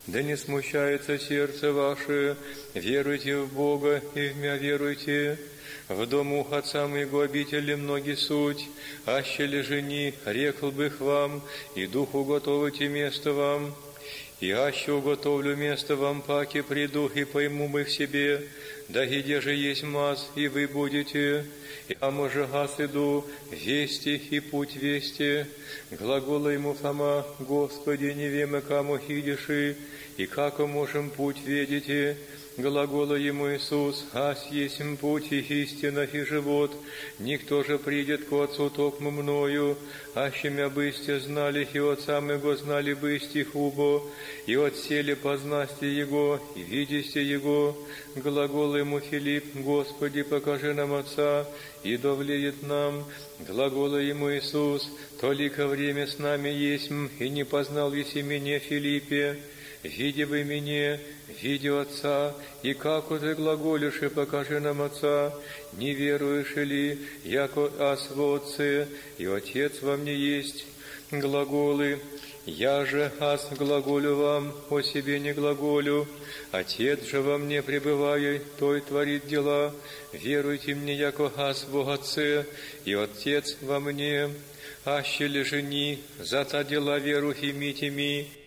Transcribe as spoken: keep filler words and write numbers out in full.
Да не смущается сердце ваше, веруйте в Бога и в мя веруйте. В дому отца моего обители многие суть, аще ли жени, рекл бы их вам, и духу готовите место вам. И аще уготовлю место вам, паки приду и пойму бы в себе, да где же есть маз, и вы будете. И а може гас иду, вести и путь вести. Глагола ему Фома, Господи, не веме каму хидиши, и како можем путь ведите. Глагола ему Иисус, ас есмь путь и истина и живот, никто же придет к Отцу токмо мною, аще мя бысте знали, и Отца моего знали бысте хубо, и отсели познасти Его, и видисте Его. Глагола ему Филипп, Господи, покажи нам Отца, и довлеет нам. Глагола ему Иисус, толико время с нами есмь, и не познал еси меня Филиппе. Види вы меня, види Отца, и како ты глаголишь, и покажи нам Отца, не веруешь ли, яко аз в Отце, и Отец во мне есть. Глаголы, я же аз глаголю вам, о себе не глаголю, Отец же во мне пребывая, той творит дела, веруйте мне, яко аз в Отце, и Отец во мне, аще ли жени, за та дела веру имите ми.